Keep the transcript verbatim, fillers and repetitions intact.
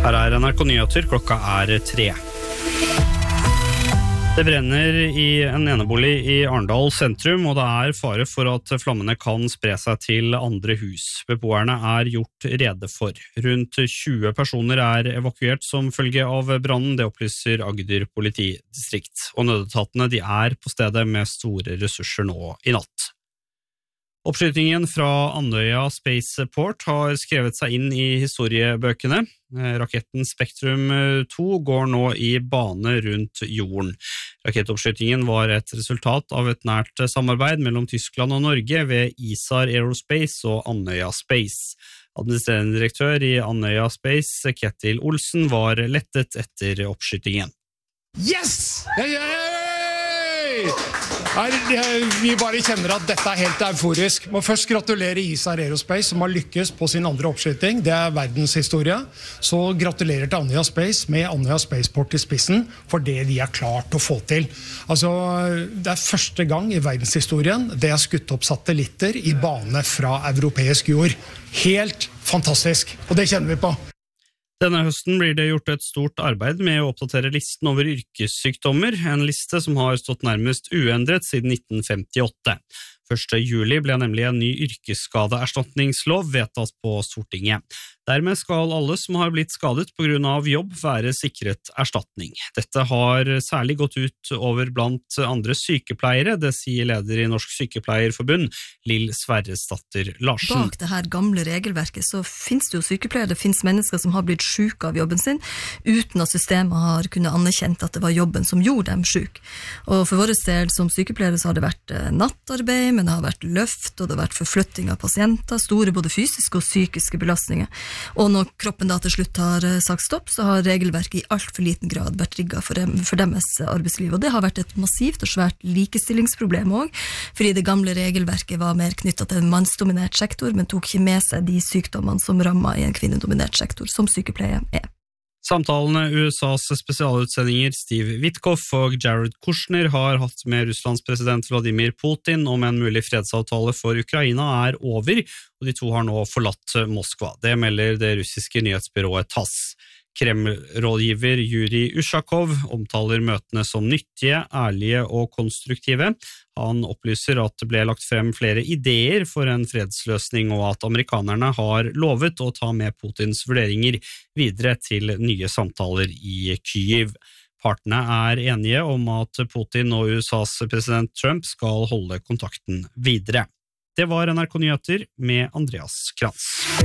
Her er N R K Nyheter, klokka er tre. Det brenner i en enebolig i Arendal sentrum, og det er fare for at flammene kan spre seg til andre hus. Beboerne er gjort rede for. Rundt tjue personer er evakuert som følge av brannen, det opplyser Agder politidistrikt. Og nødetatene de er på stedet med store ressurser nå i natt. Oppskytingen fra Andøya Spaceport har skrevet seg inn i historiebøkene. Raketten Spektrum to går nå i bane rundt jorden. Rakettoppskytingen var et resultat av et nært samarbeid mellom Tyskland og Norge ved ISAR Aerospace og Andøya Space. Administrerende direktør i Andøya Space, Ketil Olsen, var lettet etter oppskytingen. Yes! Hey, hey! Vi bare kjenner at dette er helt euforisk. Må først gratulere ISAR Aerospace som har lykkes på sin andre oppskyting. Det er verdenshistorie. Så gratulerer til Andøya Space med Andøya Spaceport i spissen for det de har klart å få til. Altså, det er første gang i verdenshistorien det er skutt opp satellitter i bane fra europeisk jord. Helt fantastisk, og det kjenner vi på. Denne høsten blir det gjort et stort arbeid med å oppdatere listen over yrkessykdommer, en liste som har stått nærmest uendret siden nitten femtiåtte. første juli ble nemlig en ny yrkesskadeerstatningslov vedtatt på Stortinget. Dermed skal alle som har blitt skadet på grunn av jobb være sikret erstatning. Dette har særlig gått ut over blant andre sykepleiere, det sier leder i Norsk Sykepleierforbund, Lill Sverresdatter Larsen. Bak det her gamle regelverket så finnes det jo sykepleiere, det finnes mennesker som har blitt syke av jobben sin, uten at systemet har kunnet anerkjent at det var jobben som gjorde dem syke. Og for vår del som sykepleiere så har det vært nattarbeid, men det har vært løft, og det har vært forflytting av pasienter, store både fysiske og psykiske belastninger. Og når kroppen da til slutt har sagt stopp, så har regelverket i alt for liten grad vært rigget for, dem, for deres arbeidsliv. Og det har vært et massivt og svært likestillingsproblem også, fordi det gamle regelverket var mer knyttet til en mannsdominert sektor, men tok ikke med seg de sykdommene som rammer i en kvinnedominert sektor, som sykepleie er. Samtalene U S A's spesialutsendinger Steve Witkoff og Jared Kushner har hatt med Russlands president Vladimir Putin om en mulig fredsavtale for Ukraina er over, og de to har nå forlatt Moskva. Det melder det russiske nyhetsbyrået TASS. Kreml-rådgiver Yuri Ushakov omtaler møtene som nyttige, ærlige og konstruktive. Han opplyser at det ble lagt frem flere ideer for en fredsløsning og at amerikanerne har lovet å ta med Putins vurderinger videre til nye samtaler i Kyiv. Partene er enige om at Putin og U S A's president Trump skal holde kontakten videre. Det var N R K Nyheter med Andreas Krantz.